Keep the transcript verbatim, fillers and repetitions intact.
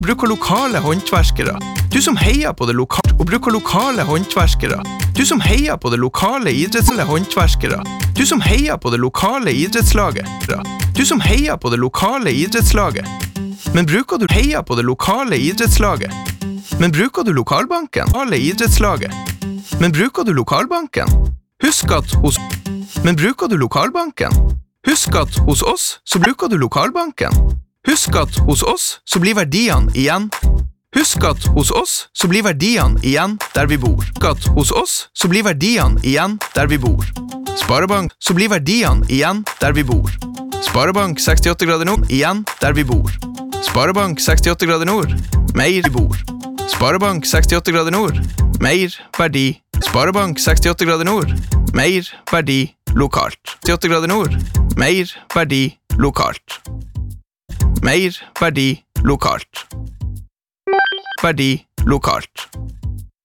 bruker lokale håndverskere. Du som heier på det lokale og bruker lokale håndverskere. Du som heier på det lokale idrettslige håndverskere. Du som heier på det lokale idrettslaget. Du som heier på det lokale idrettslaget. Men bruker du heier på det lokale idrettslaget? Men bruker du lokalbanken? Lokale idrettslaget. Men bruker du lokalbanken? Husk at hos Men bruker du lokalbanken? Husk at hos oss så bruker du lokalbanken. Husk at hos oss så blir verdiene igjen. Husk at hos oss så blir verdiene igjen der vi bor. Husk at hos oss så blir verdiene igjen der vi bor. Sparebank så blir verdiene igjen der vi bor. Sparebank sekstiåtte grader nord igjen der vi bor. Sparebank sekstiåtte grader nord, mer vi bor. Sparebank sekstiåtte grader nord, mer verdi. Sparebank sekstiåtte grader nord, mer verdi lokalt. sekstiåtte grader nord, mer verdi lokalt. Mer verdi lokalt. Verdi lokalt.